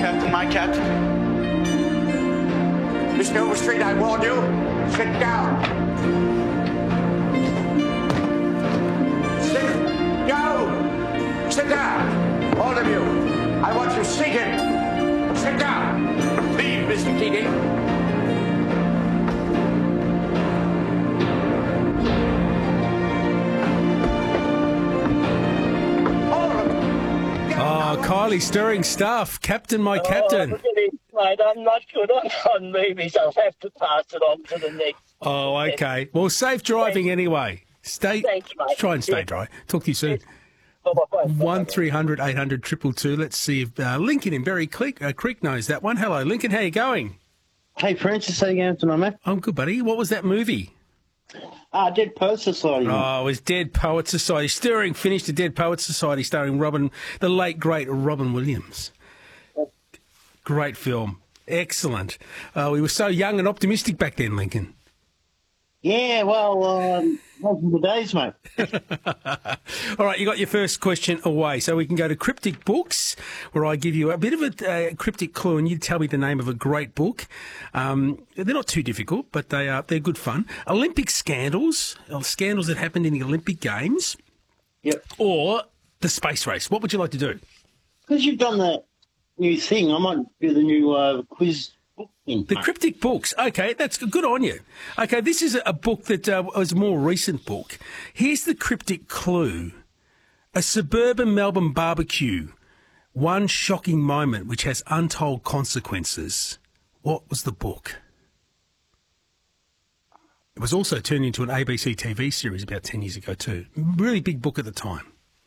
Captain, my captain. Mr. Overstreet, I warn you, sit down. Sit down. Sit down. All of you. I want you seated. Sit down. Leave, Mr. Keating. Oh, Kylie, stirring stuff. Captain, my captain. Mate, I'm not good on movies. I'll have to pass it on to the next. Oh, okay. Well, safe driving anyway. Try and stay dry. Talk to you soon. 1300 800 222. Let's see if Lincoln in Berry Creek knows that one. Hello, Lincoln. How you going? Hey, Francis. How you going tonight, mate? I'm good, buddy. What was that movie? Dead Poets Society. Oh, it was Dead Poets Society. Stirring finish to Dead Poets Society, starring the late, great Robin Williams. Great film. Excellent. We were so young and optimistic back then, Lincoln. Yeah, well, those were the days, mate. All right, you got your first question away. So we can go to Cryptic Books, where I give you a bit of a cryptic clue and you tell me the name of a great book. They're not too difficult, but they're good fun. Olympic scandals, scandals that happened in the Olympic Games. Yep. Or the space race. What would you like to do? Because you've done that new thing, I might do the new quiz book thing. The Cryptic Books. Okay, that's good on you. Okay, this is a book that was a more recent book. Here's the cryptic clue. A suburban Melbourne barbecue. One shocking moment which has untold consequences. What was the book? It was also turned into an ABC TV series about 10 years ago too. Really big book at the time.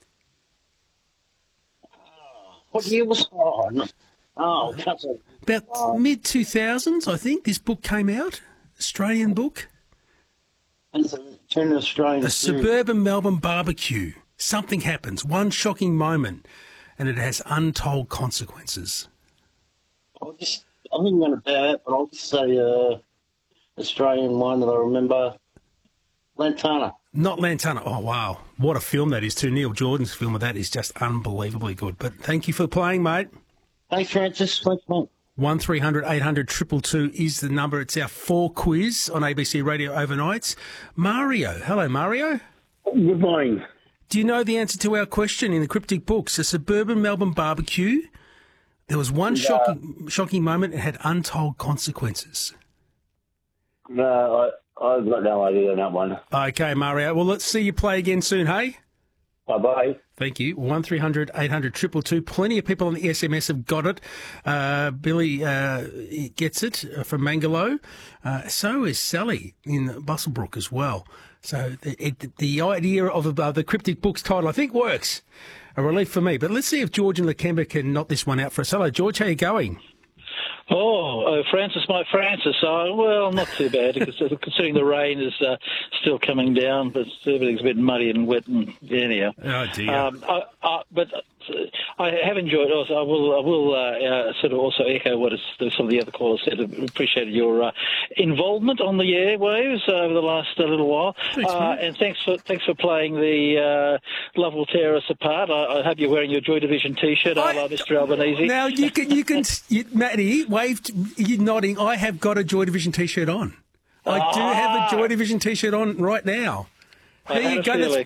What year was it? Oh, that's it. About mid-2000s, I think, this book came out. Australian book. It's an Australian A suburban Melbourne barbecue. Something happens, one shocking moment, and it has untold consequences. I think I'm going to bow out, but I'll just say Australian one that I remember. Lantana. Not Lantana. Oh, wow. What a film that is too. Neil Jordan's film of that is just unbelievably good. But thank you for playing, mate. Thanks, Francis. Thanks, mate. 1300 800 222 is the number. It's our 4 quiz on ABC Radio overnights. Mario. Hello, Mario. Good morning. Do you know the answer to our question in the Cryptic Books? A suburban Melbourne barbecue. There was one shocking moment. It had untold consequences. No, I've got no idea on that one. Okay, Mario. Well, let's see you play again soon, hey? Bye-bye. Thank you. 1300 800 222. Plenty of people on the SMS have got it. Billy gets it from Mangalo. So is Sally in Busselbrook as well. So the idea of the Cryptic Books title, I think, works. A relief for me. But let's see if George and Lakemba can knock this one out for us. Hello, George. How are you going? Francis, my Francis. Well, not too bad, considering the rain is still coming down, but everything's a bit muddy and wet. And anyhow. Oh, dear. But I have enjoyed. Also, I will sort of also echo what some of the other callers said. I appreciated your involvement on the airwaves over the last little while. Thanks, and thanks for playing the Love Will Tear Us Apart. I hope you're wearing your Joy Division T-shirt. I love Mr. Albanese. Now you can, Matty, waved. You're nodding. I have got a Joy Division T-shirt on. I do have a Joy Division T-shirt on right now. There you go.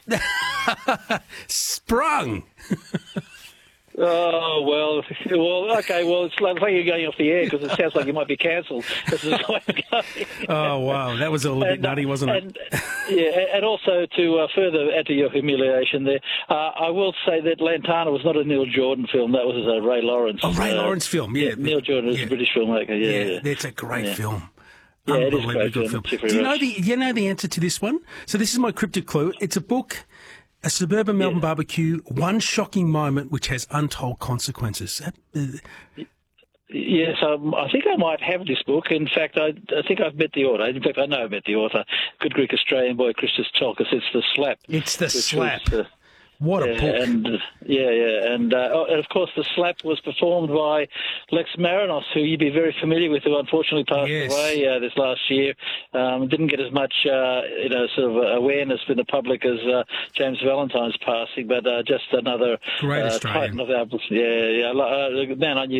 Sprung. Oh, well, okay, well, it's like you're going off the air because it sounds like you might be cancelled. Oh, wow, that was a little bit nutty, wasn't it? And also to further add to your humiliation there, I will say that Lantana was not a Neil Jordan film, that was a Ray Lawrence. Oh, Ray Lawrence film, yeah. Neil Jordan is a British filmmaker, yeah. That's a great film. Yeah, it is a great film. Do you know the answer to this one? So this is my cryptic clue. It's a book, A Suburban Melbourne Barbecue, One Shocking Moment Which Has Untold Consequences. Yes, I think I might have this book. In fact, I think I've met the author. In fact, I know I've met the author. Good Greek Australian boy, Christos Chalkis. It's The Slap. It's The Slap. What a book. And and of course The Slap was performed by Lex Marinos, who you'd be very familiar with, who unfortunately passed away this last year. Didn't get as much sort of awareness in the public as James Valentine's passing, but just another great Australian titan of our books. Man, I knew